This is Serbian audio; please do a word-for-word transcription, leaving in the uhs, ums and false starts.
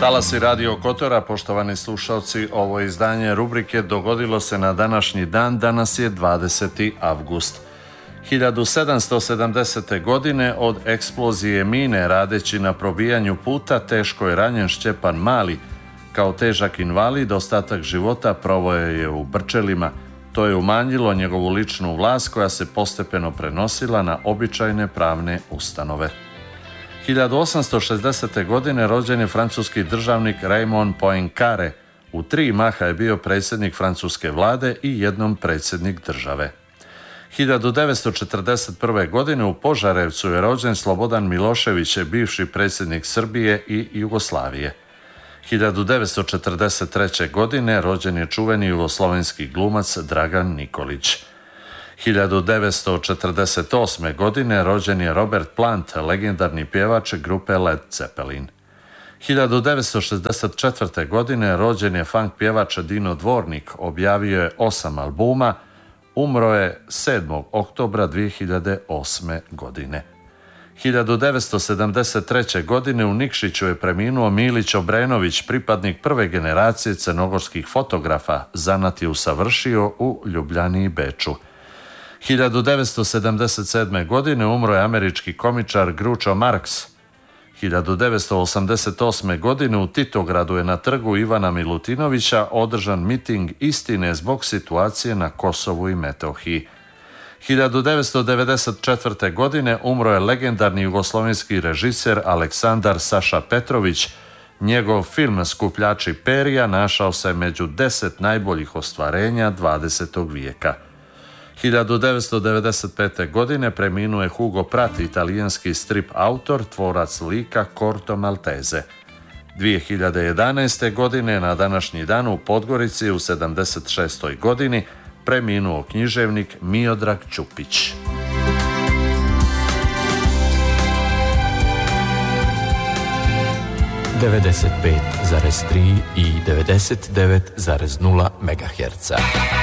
Talasi Radio Kotora, poštovani slušalci, ovo izdanje rubrike dogodilo se na današnji dan, danas je dvadeseti avgust. hiljadu sedamsto sedamdesete. godine od eksplozije mine radeći na probijanju puta teško je ranjen Šćepan Mali. Kao težak invalid ostatak života proveo je u Brčelima. To je umanjilo njegovu ličnu vlast koja se postepeno prenosila na običajne pravne ustanove. hiljadu osamsto šezdesete. godine rođen je francuski državnik Raymond Poincaré. U tri maha je bio predsjednik francuske vlade i jednom predsjednik države. hiljadu devetsto četrdeset prve. godine u Požarevcu je rođen Slobodan Milošević, bivši predsjednik Srbije i Jugoslavije. hiljadu devetsto četrdeset treće. godine rođen je čuveni jugoslovenski glumac Dragan Nikolić. hiljadu devetsto četrdeset osme. godine rođen je Robert Plant, legendarni pjevač grupe Led Zeppelin. hiljadu devetsto šezdeset četvrte. godine rođen je funk pjevač Dino Dvornik, objavio je osam albuma, umro je sedmog oktobra dvije hiljade osme. godine. hiljadu devetsto sedamdeset treće. godine u Nikšiću je preminuo Milić Obrenović, pripadnik prve generacije crnogorskih fotografa, zanat je usavršio u Ljubljani i Beču. hiljadu devetsto sedamdeset sedme. godine umro je američki komičar Groucho Marx. hiljadu devetsto osamdeset osme. godine u Titogradu je na trgu Ivana Milutinovića održan miting istine zbog situacije na Kosovu i Metohiji. hiljadu devetsto devedeset četvrte. godine umro je legendarni jugoslovenski režiser Aleksandar Saša Petrović. Njegov film Skupljači perja našao se među deset najboljih ostvarenja dvadesetog vijeka. hiljadu devetsto devedeset pete. godine preminuo je Hugo Pratt, italijanski strip autor, tvorac lika Corto Maltese. dvije hiljade jedanaeste. godine na današnji dan u Podgorici u sedamdeset šestoj. godini preminuo književnik Miodrag Ćupić. devedeset pet zarez tri i devedeset devet zarez nula megaherca.